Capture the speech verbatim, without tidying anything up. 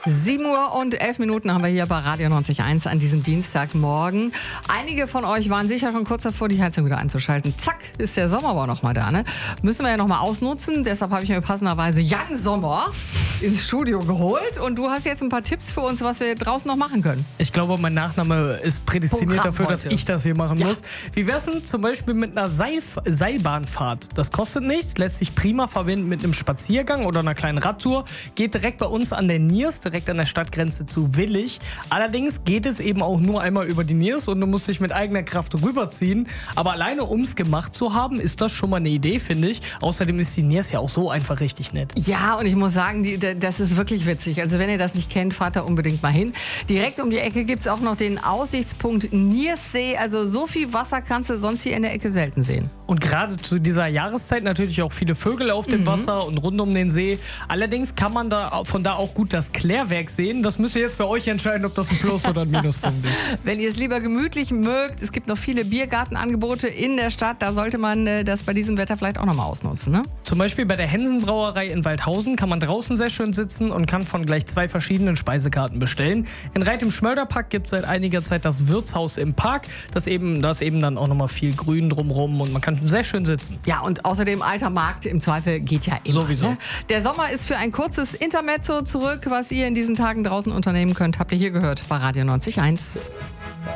sieben Uhr und elf Minuten haben wir hier bei Radio neunzig Komma eins an diesem Dienstagmorgen. Einige von euch waren sicher schon kurz davor, die Heizung wieder einzuschalten. Zack, ist der Sommer aber noch mal da. Ne? Müssen wir ja noch mal ausnutzen. Deshalb habe ich mir passenderweise Jan Sommer ins Studio geholt. Und du hast jetzt ein paar Tipps für uns, was wir draußen noch machen können. Ich glaube, mein Nachname ist prädestiniert Programm dafür, dass heute. ich das hier machen Ja. muss. Wie wär's denn zum Beispiel mit einer Seil Seilbahnfahrt? Das kostet nichts, lässt sich prima verbinden mit einem Spaziergang oder einer kleinen Radtour. Geht direkt bei uns an der Niers, direkt an der Stadtgrenze zu Willich. Allerdings geht es eben auch nur einmal über die Niers und du musst dich mit eigener Kraft rüberziehen. Aber alleine, um es gemacht zu haben, ist das schon mal eine Idee, finde ich. Außerdem ist die Niers ja auch so einfach richtig nett. Ja, und ich muss sagen, die, das ist wirklich witzig. Also wenn ihr das nicht kennt, fahrt da unbedingt mal hin. Direkt um die Ecke gibt es auch noch den Aussichtspunkt Nierssee. Also so viel Wasser kannst du sonst hier in der Ecke selten sehen. Und gerade zu dieser Jahreszeit natürlich auch viele Vögel auf dem Mhm. Wasser und rund um den See. Allerdings kann man da von da auch gut das Klärwerk sehen. Das müsst ihr jetzt für euch entscheiden, ob das ein Plus- oder ein Minuspunkt ist. Wenn ihr es lieber gemütlich mögt, es gibt noch viele Biergartenangebote in der Stadt. Da sollte man äh, das bei diesem Wetter vielleicht auch noch mal ausnutzen, ne? Zum Beispiel bei der Hensen-Brauerei in Waldhausen kann man draußen sehr schön sitzen und kann von gleich zwei verschiedenen Speisekarten bestellen. In Reit im Schmölderpark gibt es seit einiger Zeit das Wirtshaus im Park. Das eben, da ist eben dann auch nochmal viel Grün drumherum und man kann sehr schön sitzen. Ja, und außerdem alter Markt im Zweifel geht ja immer. Sowieso. Ne? Der Sommer ist für ein kurzes Intermezzo zurück. Was ihr in diesen Tagen draußen unternehmen könnt, habt ihr hier gehört bei Radio neunzig Komma eins.